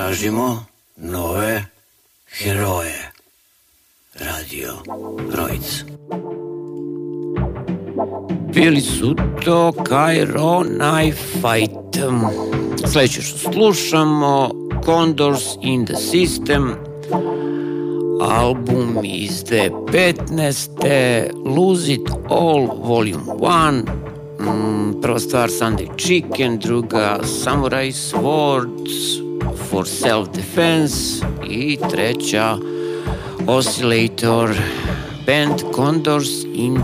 tražimo nove heroje. Radio Trojica. Bili su to Cairo Knife Fight. Sljedeće što slušamo, Condors in the System, album iz 2015. Lose It All Volume 1. Prva stvar Sunday Chicken, druga Samurai Swords for Self-Defense i treća Oscillator, band Condors in